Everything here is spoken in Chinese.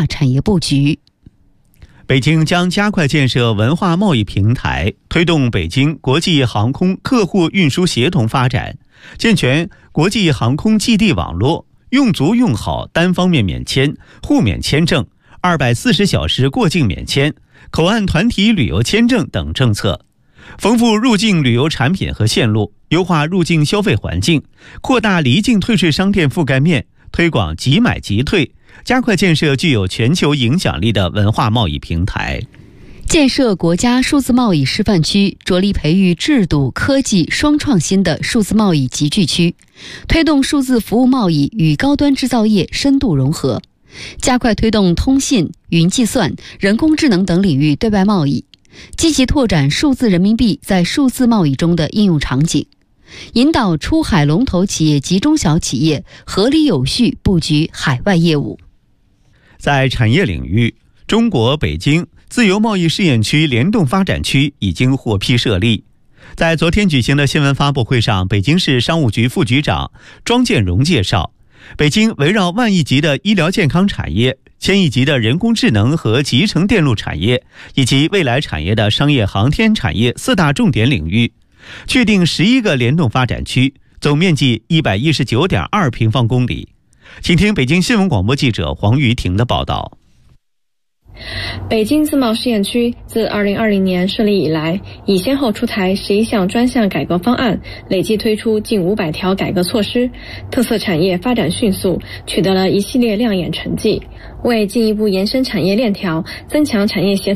化产业布局。 北京将加快建设文化贸易平台，推动北京国际航空客户运输协同发展，健全国际航空基地网络，用足用好单方面免签、互免签证、240小时过境免签、口岸团体旅游签证等政策，丰富入境旅游产品和线路，优化入境消费环境，扩大离境退税商店覆盖面，推广即买即退，加快建设具有全球影响力的文化贸易平台。 建设国家数字贸易示范区，着力培育制度、科技双创新的数字贸易集聚区，推动数字服务贸易与高端制造业深度融合，加快推动通信、云计算、人工智能等领域对外贸易，积极拓展数字人民币在数字贸易中的应用场景，引导出海龙头企业及中小企业合理有序布局海外业务。 在产业领域，中国北京自由贸易试验区联动发展区已经获批设立。在昨天举行的新闻发布会上，北京市商务局副局长庄建荣介绍，北京围绕万亿级的医疗健康产业、千亿级的人工智能和集成电路产业以及未来产业的商业航天产业4大重点领域，确定11个联动发展区，总面积119.2平方公里。请听北京新闻广播记者黄瑜婷的报道。 北京自贸试验区自2020年设立以来，已先后出台11项专项改革方案，累计推出近500条改革措施，特色产业发展迅速，取得了一系列亮眼成绩。为进一步延伸产业链条，增强产业协